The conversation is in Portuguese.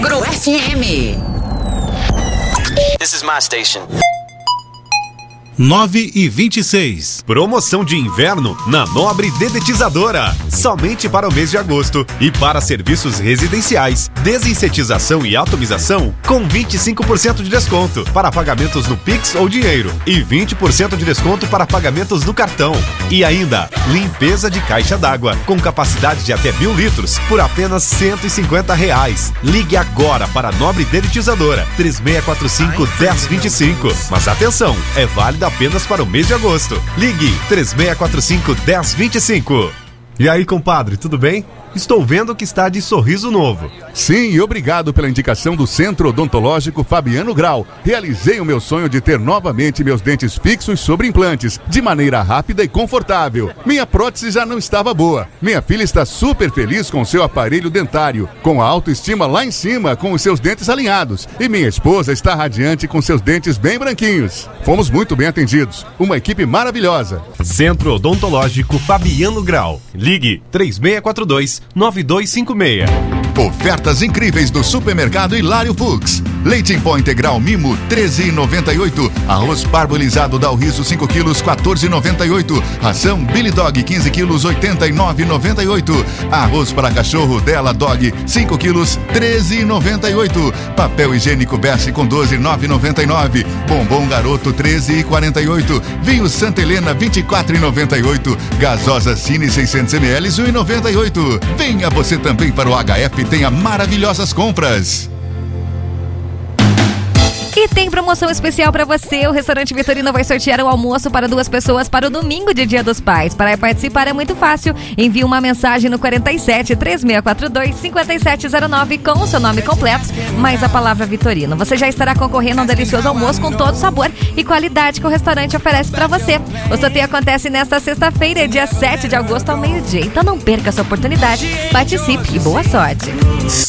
Agro FM. This is my station. 9h26. Promoção de inverno na Nobre Dedetizadora. Somente para o mês de agosto. E para serviços residenciais, desinsetização e atomização com 25% de desconto para pagamentos no Pix ou dinheiro. E 20% de desconto para pagamentos no cartão. E ainda, limpeza de caixa d'água com capacidade de até 1.000 litros por apenas R$150. Ligue agora para a Nobre Dedetizadora 3645-1025. Mas atenção, é válido apenas para o mês de agosto. Ligue 3645-1025. E aí, compadre, tudo bem? Estou vendo que está de sorriso novo. Sim, e obrigado pela indicação do Centro Odontológico Fabiano Grau. Realizei o meu sonho de ter novamente meus dentes fixos sobre implantes, de maneira rápida e confortável. Minha prótese já não estava boa. Minha filha está super feliz com seu aparelho dentário, com a autoestima lá em cima, com os seus dentes alinhados. E minha esposa está radiante com seus dentes bem branquinhos. Fomos muito bem atendidos. Uma equipe maravilhosa. Centro Odontológico Fabiano Grau. Ligue 3642-9256. Ofertas incríveis do Supermercado Hilário Fux. Leite em pó integral Mimo, R$13,98. Arroz parbolizado Dalriso 5 quilos, R$14,98. Ração Billy Dog 15 quilos, R$89,98. Arroz para cachorro Della Dog 5 quilos, R$13,98. Papel higiênico Best com 12,999. Bombom Garoto, R$13,48. Vinho Santa Helena, R$24,98. Gasosa Cine 600 ml, R$1,98. Venha você também para o HF, tenha maravilhosas compras. E tem promoção especial para você. O restaurante Vitorino vai sortear o almoço para 2 pessoas para o domingo de Dia dos Pais. Para participar é muito fácil. Envie uma mensagem no 47-3642-5709 com o seu nome completo, mais a palavra Vitorino. Você já estará concorrendo a um delicioso almoço com todo sabor e qualidade que o restaurante oferece para você. O sorteio acontece nesta sexta-feira, dia 7 de agosto ao meio-dia. Então não perca essa oportunidade. Participe e boa sorte.